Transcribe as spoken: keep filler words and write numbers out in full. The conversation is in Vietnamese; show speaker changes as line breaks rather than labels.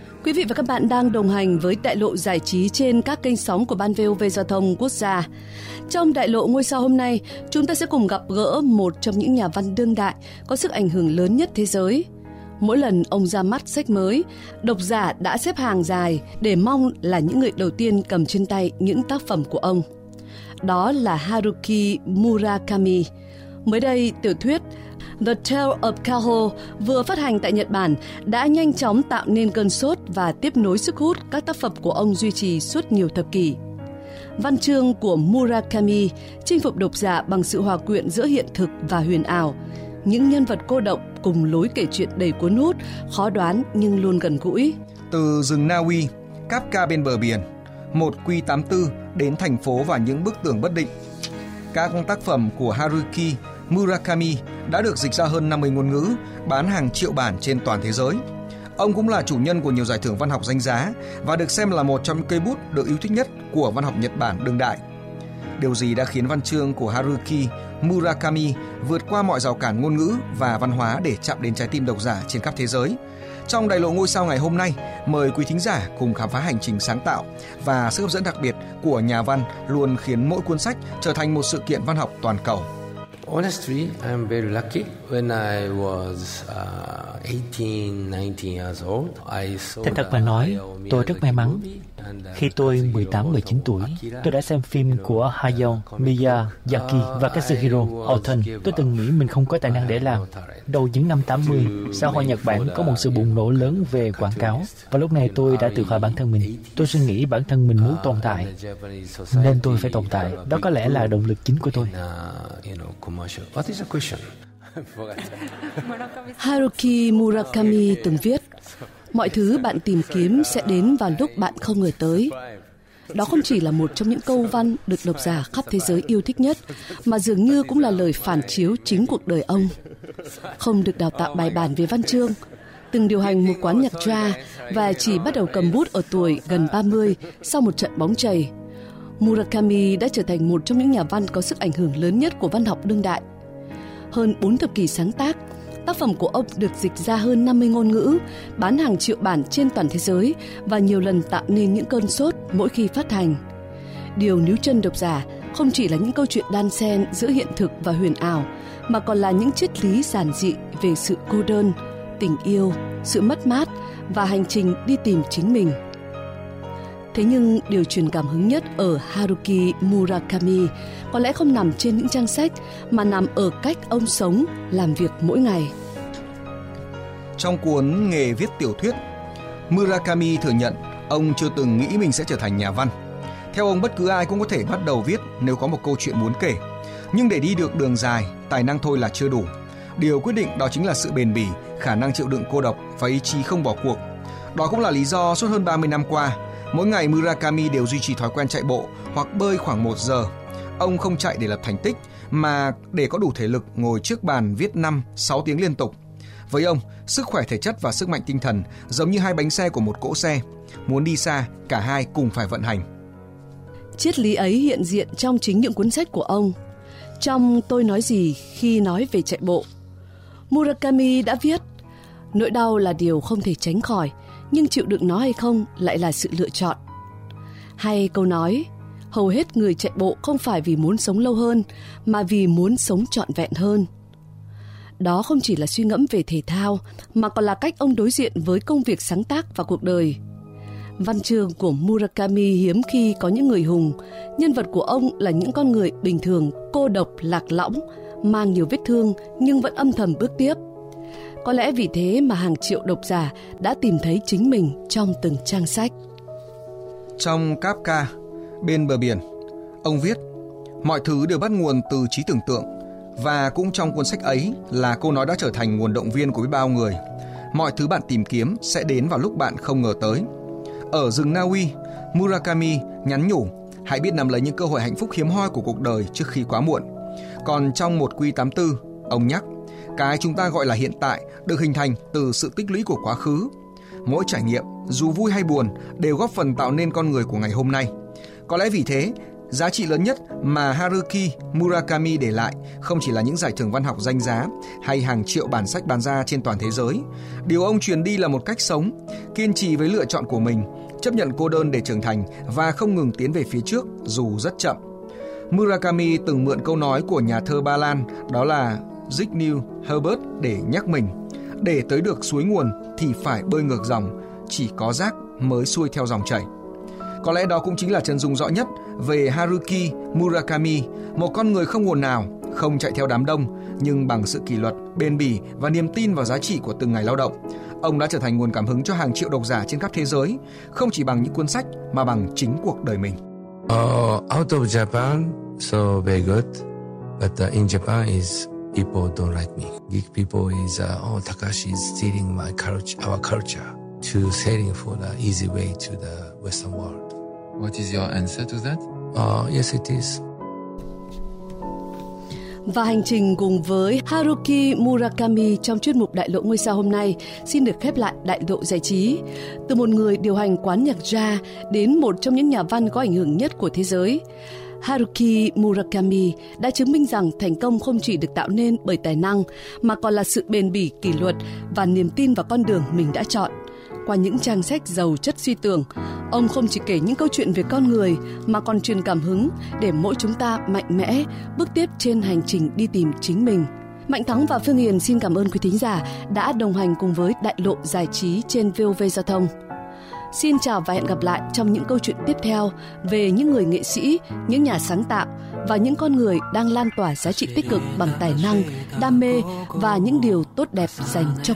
Quý vị và các bạn đang đồng hành với Đại lộ giải trí trên các kênh sóng của Ban vê o vê Giao thông Quốc gia. Trong Đại lộ ngôi sao hôm nay, chúng ta sẽ cùng gặp gỡ một trong những nhà văn đương đại có sức ảnh hưởng lớn nhất thế giới. Mỗi lần ông ra mắt sách mới, độc giả đã xếp hàng dài để mong là những người đầu tiên cầm trên tay những tác phẩm của ông. Đó là Haruki Murakami. Mới đây, tiểu thuyết The Tale of Kaho vừa phát hành tại Nhật Bản đã nhanh chóng tạo nên cơn sốt và tiếp nối sức hút các tác phẩm của ông duy trì suốt nhiều thập kỷ. Văn chương của Murakami chinh phục độc giả bằng sự hòa quyện giữa hiện thực và huyền ảo. Những nhân vật cô độc cùng lối kể chuyện đầy cuốn hút, khó đoán nhưng luôn gần gũi.
Từ rừng Na Uy, Kafka bên bờ biển, một Q tám tư đến thành phố và những bức tường bất định. Các tác phẩm của Haruki Murakami đã được dịch ra hơn năm mươi ngôn ngữ, bán hàng triệu bản trên toàn thế giới. Ông cũng là chủ nhân của nhiều giải thưởng văn học danh giá và được xem là một trong những cây bút được yêu thích nhất của văn học Nhật Bản đương đại. Điều gì đã khiến văn chương của Haruki Murakami vượt qua mọi rào cản ngôn ngữ và văn hóa để chạm đến trái tim độc giả trên khắp thế giới? Trong Đại lộ ngôi sao ngày hôm nay, mời quý thính giả cùng khám phá hành trình sáng tạo và sức hấp dẫn đặc biệt của nhà văn luôn khiến mỗi cuốn sách trở thành một sự kiện văn học toàn cầu.
Honestly, I'm very lucky. When I was uh, eighteen, nineteen years old, I saw
Thành thật mà nói, tôi rất may mắn. Khi tôi mười tám mười chín tuổi, tôi đã xem phim của Hayao Miyazaki và Katsuhiro Oton. Tôi từng nghĩ mình không có tài năng để làm. Đầu những năm tám mươi, xã hội Nhật Bản có một sự bùng nổ lớn về quảng cáo. Và lúc này tôi đã tự hỏi bản thân mình. Tôi suy nghĩ bản thân mình muốn tồn tại, nên tôi phải tồn tại. Đó có lẽ là động lực chính của tôi.
Haruki Murakami từng viết: mọi thứ bạn tìm kiếm sẽ đến vào lúc bạn không ngờ tới. Đó không chỉ là một trong những câu văn được độc giả khắp thế giới yêu thích nhất, mà dường như cũng là lời phản chiếu chính cuộc đời ông. Không được đào tạo bài bản về văn chương, từng điều hành một quán nhạc jazz và chỉ bắt đầu cầm bút ở tuổi gần ba mươi sau một trận bóng chày, Murakami đã trở thành một trong những nhà văn có sức ảnh hưởng lớn nhất của văn học đương đại. Hơn bốn thập kỷ sáng tác, tác phẩm của ông được dịch ra hơn năm mươi ngôn ngữ, bán hàng triệu bản trên toàn thế giới và nhiều lần tạo nên những cơn sốt mỗi khi phát hành. Điều níu chân độc giả không chỉ là những câu chuyện đan xen giữa hiện thực và huyền ảo, mà còn là những triết lý giản dị về sự cô đơn, tình yêu, sự mất mát và hành trình đi tìm chính mình. Thế nhưng điều truyền cảm hứng nhất ở Haruki Murakami có lẽ không nằm trên những trang sách, mà nằm ở cách ông sống, làm việc mỗi ngày.
Trong cuốn Nghề viết tiểu thuyết, Murakami thừa nhận ông chưa từng nghĩ mình sẽ trở thành nhà văn. Theo ông, bất cứ ai cũng có thể bắt đầu viết nếu có một câu chuyện muốn kể. Nhưng để đi được đường dài, tài năng thôi là chưa đủ. Điều quyết định đó chính là sự bền bỉ, khả năng chịu đựng cô độc và ý chí không bỏ cuộc. Đó cũng là lý do suốt hơn ba mươi năm qua, mỗi ngày Murakami đều duy trì thói quen chạy bộ hoặc bơi khoảng một giờ. Ông không chạy để lập thành tích, mà để có đủ thể lực ngồi trước bàn viết năm sáu tiếng liên tục. Với ông, sức khỏe thể chất và sức mạnh tinh thần giống như hai bánh xe của một cỗ xe. Muốn đi xa, cả hai cùng phải vận hành.
Triết lý ấy hiện diện trong chính những cuốn sách của ông. Trong Tôi nói gì khi nói về chạy bộ, Murakami đã viết: nỗi đau là điều không thể tránh khỏi, nhưng chịu đựng nó hay không lại là sự lựa chọn. Hay câu nói: hầu hết người chạy bộ không phải vì muốn sống lâu hơn, mà vì muốn sống trọn vẹn hơn. Đó không chỉ là suy ngẫm về thể thao, mà còn là cách ông đối diện với công việc sáng tác và cuộc đời. Văn chương của Murakami hiếm khi có những người hùng. Nhân vật của ông là những con người bình thường, cô độc, lạc lõng, mang nhiều vết thương nhưng vẫn âm thầm bước tiếp. Có lẽ vì thế mà hàng triệu độc giả đã tìm thấy chính mình trong từng trang sách.
Trong Kafka bên bờ biển, ông viết: mọi thứ đều bắt nguồn từ trí tưởng tượng. Và cũng trong cuốn sách ấy là câu nói đã trở thành nguồn động viên của biết bao người: mọi thứ bạn tìm kiếm sẽ đến vào lúc bạn không ngờ tới. Ở rừng Na Uy, Murakami nhắn nhủ: hãy biết nắm lấy những cơ hội hạnh phúc hiếm hoi của cuộc đời trước khi quá muộn. Còn trong một Q tám tư, ông nhắc: cái chúng ta gọi là hiện tại được hình thành từ sự tích lũy của quá khứ. Mỗi trải nghiệm, dù vui hay buồn, đều góp phần tạo nên con người của ngày hôm nay. Có lẽ vì thế, Giá trị lớn nhất mà Haruki Murakami để lại không chỉ là những giải thưởng văn học danh giá hay hàng triệu bản sách bán ra trên toàn thế giới. Điều ông truyền đi là một cách sống, kiên trì với lựa chọn của mình, chấp nhận cô đơn để trưởng thành và không ngừng tiến về phía trước dù rất chậm. Murakami từng mượn câu nói của nhà thơ Ba Lan, đó là Zbigniew Herbert, để nhắc mình: để tới được suối nguồn thì phải bơi ngược dòng, chỉ có rác mới xuôi theo dòng chảy. Có lẽ đó cũng chính là chân dung rõ nhất về Haruki Murakami, một con người không ồn ào, không chạy theo đám đông, nhưng bằng sự kỷ luật, bền bỉ và niềm tin vào giá trị của từng ngày lao động. Ông đã trở thành nguồn cảm hứng cho hàng triệu độc giả trên khắp thế giới, không chỉ bằng những cuốn sách mà bằng chính cuộc đời mình.
Uh, out of Japan, so very good, but uh, in Japan is people don't like me. Geek people is uh, oh, Takashi is stealing my culture, our culture, to selling for the easy way to the Western world.
What is your answer to that?
Uh, yes, it is.
Và hành trình cùng với Haruki Murakami trong chuyên mục Đại lộ ngôi sao hôm nay xin được khép lại Đại lộ giải trí. Từ một người điều hành quán nhạc jazz đến một trong những nhà văn có ảnh hưởng nhất của thế giới, Haruki Murakami đã chứng minh rằng thành công không chỉ được tạo nên bởi tài năng mà còn là sự bền bỉ, kỷ luật và niềm tin vào con đường mình đã chọn. Qua những trang sách giàu chất suy tưởng, ông không chỉ kể những câu chuyện về con người mà còn truyền cảm hứng để mỗi chúng ta mạnh mẽ bước tiếp trên hành trình đi tìm chính mình. Mạnh Thắng và Phương Hiền xin cảm ơn quý thính giả đã đồng hành cùng với Đại lộ giải trí trên vê o vê Giao thông. Xin chào và hẹn gặp lại trong những câu chuyện tiếp theo về những người nghệ sĩ, những nhà sáng tạo và những con người đang lan tỏa giá trị tích cực bằng tài năng, đam mê và những điều tốt đẹp dành cho